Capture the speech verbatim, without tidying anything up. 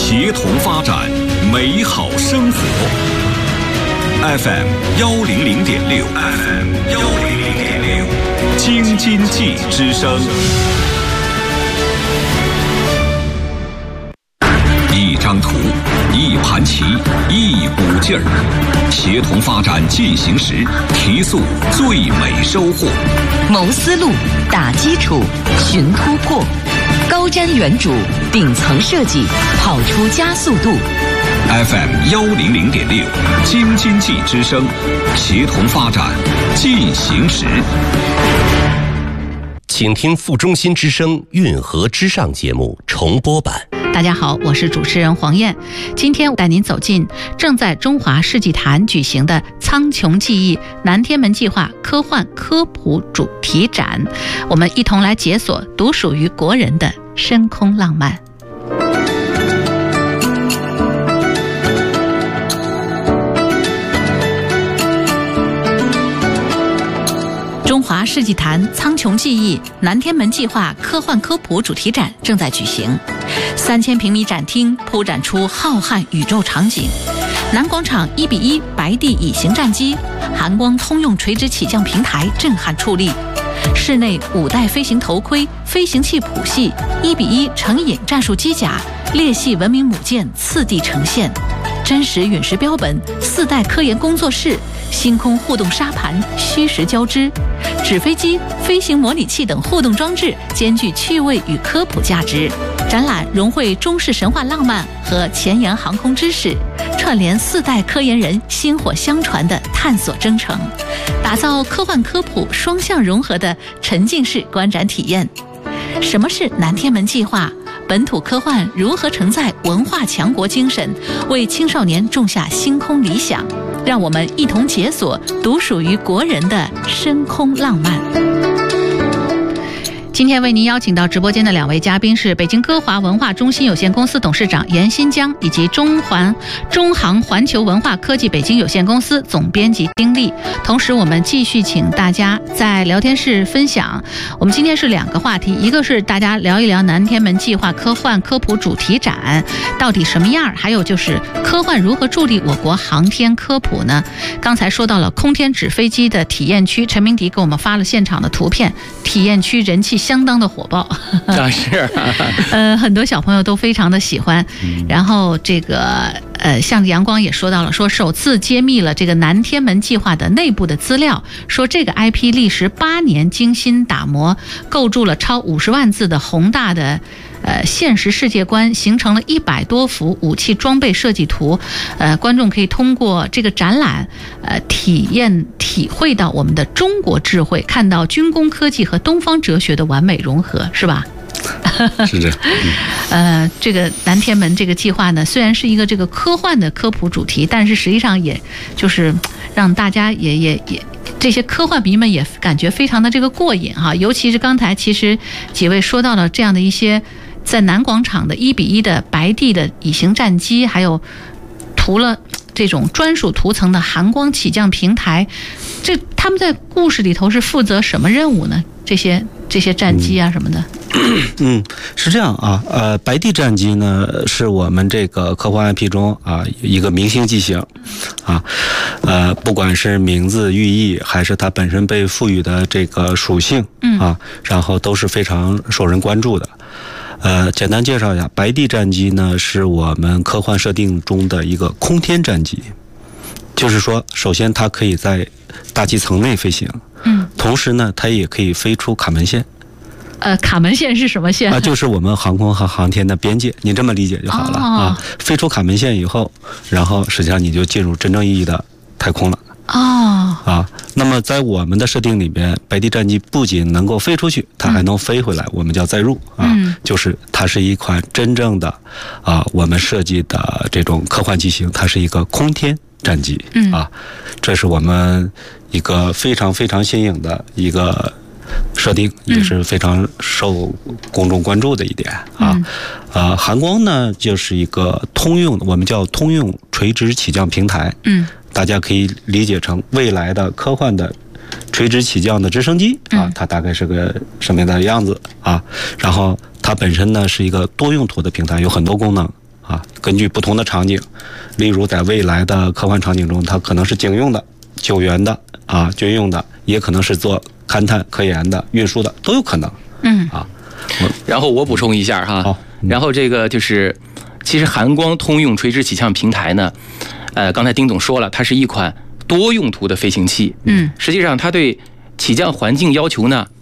协同发展，美好生活。F M 幺零零点六 ，F M 幺零零点六，京津冀之声。一张图，一盘棋，一股劲儿，协同发展进行时，提速最美收获。 谋思路，打基础，寻突破，高瞻远瞩，顶层设计，跑出加速度。 F M 幺零零点六，京津冀之声，协同发展进行时。 请听副中心之声运河之上节目重播版。 大家好，我是主持人黄燕。今天带您走进正在中华世纪坛举行的苍穹记忆南天门计划科幻科普主题展，我们一同来解锁独属于国人的深空浪漫。中华世纪坛苍穹记忆南天门计划科幻科普主题展正在举行，三千平米展厅铺展出浩瀚宇宙场景，南广场一比一白地乙型战机，韩光通用垂直起降平台震撼矗立，室内五代飞行头盔、飞行器谱系，一比一成影战术机甲，列系文明母舰次第呈现，真实陨石标本，四代科研工作室，星空互动沙盘虚实交织，纸飞机、飞行模拟器等互动装置兼具趣味与科普价值。展览融汇中式神话浪漫和前沿航空知识，串联四代科研人薪火相传的探索征程，打造科幻科普双向融合的沉浸式观展体验。什么是南天门计划？本土科幻如何承载文化强国精神，为青少年种下星空理想？让我们一同解锁独属于国人的深空浪漫。今天为您邀请到直播间的两位嘉宾是北京歌华文化中心有限公司董事长严新江，以及中环中航环球文化科技北京有限公司总编辑丁力。同时我们继续请大家在聊天室分享，我们今天是两个话题，一个是大家聊一聊南天门计划科幻科普主题展到底什么样，还有就是科幻如何助力我国航天科普呢？刚才说到了空天纸飞机的体验区，陈明迪给我们发了现场的图片，体验区人气相当的火爆， 啊是， 呃，很多小朋友都非常的喜欢。然后这个呃，像阳光也说到了，说首次揭秘了这个南天门计划的内部的资料，说这个 I P 历时八年精心打磨，构筑了超五十万字的宏大的呃现实世界观，形成了一百多幅武器装备设计图。呃，观众可以通过这个展览，呃，体验体会到我们的中国智慧，看到军工科技和东方哲学的完美融合，是吧？ 是这样。 呃，这个南天门这个计划呢，虽然是一个这个科幻的科普主题，但是实际上也就是让大家也也也这些科幻迷们也感觉非常的这个过瘾哈。尤其是刚才其实几位说到了这样的一些在南广场的一比一的白地的乙型战机，还有涂了这种专属涂层的韩光起降平台，这他们在故事里头是负责什么任务呢？这些这些战机啊什么的。 嗯，是这样啊，呃，白地战机呢是我们这个科幻 I P 中啊一个明星机型啊，呃，不管是名字寓意还是它本身被赋予的这个属性啊，然后都是非常受人关注的。呃，简单介绍一下，白地战机呢是我们科幻设定中的一个空天战机，就是说，首先它可以在大气层内飞行，嗯，同时呢，它也可以飞出卡门线。 呃，卡门线是什么线？ 啊，就是我们航空和航天的边界，你这么理解就好了、哦、啊。飞出卡门线以后，然后实际上你就进入真正意义的太空了。 哦， 啊，那么在我们的设定里边，白地战机不仅能够飞出去，它还能飞回来，嗯、我们叫载入啊、嗯，就是它是一款真正的啊，我们设计的这种科幻机型，它是一个空天战机、嗯、啊，这是我们一个非常非常新颖的一个设定，也是非常受公众关注的一点啊。嗯、呃，韩光呢就是一个通用，我们叫通用垂直起降平台。嗯。大家可以理解成未来的科幻的垂直起降的直升机啊，它大概是个什么样的样子啊？然后它本身呢是一个多用途的平台，有很多功能啊，根据不同的场景，例如在未来的科幻场景中，它可能是警用的、救援的啊、军用的，也可能是做勘探、科研的、运输的，都有可能。 嗯啊， 然后我补充一下哈， 好嗯、 然后这个就是，其实寒光通用垂直起降平台呢，呃，刚才丁总说了，它是一款多用途的飞行器。 嗯， 实际上它对起降环境要求呢